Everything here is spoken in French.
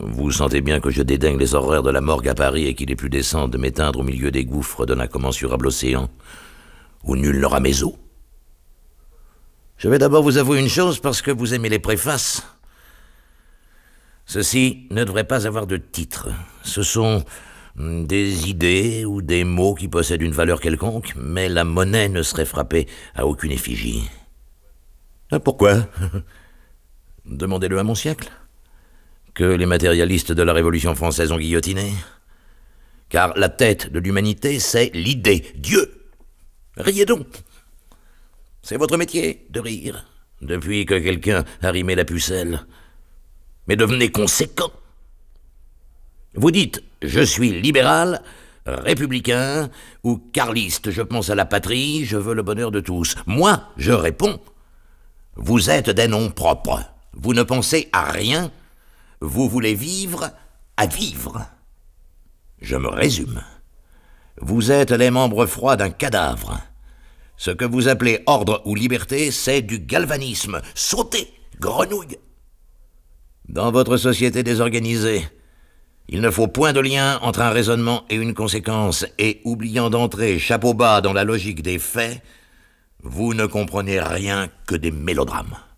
Vous sentez bien que je dédaigne les horreurs de la morgue à Paris et qu'il est plus décent de m'éteindre au milieu des gouffres d'un incommensurable océan, où nul n'aura mes os. Je vais d'abord vous avouer une chose parce que vous aimez les préfaces. Ceci ne devrait pas avoir de titre. Ce sont des idées ou des mots qui possèdent une valeur quelconque, mais la monnaie ne serait frappée à aucune effigie. Pourquoi? Demandez-le à mon siècle. Que les matérialistes de la Révolution française ont guillotiné. Car la tête de l'humanité, c'est l'idée, Dieu. Riez donc. C'est votre métier, de rire, depuis que quelqu'un a rimé la pucelle. Mais devenez conséquent. Vous dites, je suis libéral, républicain ou carliste, je pense à la patrie, je veux le bonheur de tous. Moi, je réponds, vous êtes des noms propres, vous ne pensez à rien, vous voulez vivre à vivre. Je me résume. Vous êtes les membres froids d'un cadavre. Ce que vous appelez ordre ou liberté, c'est du galvanisme. Sautez, grenouille. Dans votre société désorganisée, il ne faut point de lien entre un raisonnement et une conséquence, et oubliant d'entrer chapeau bas dans la logique des faits, vous ne comprenez rien que des mélodrames.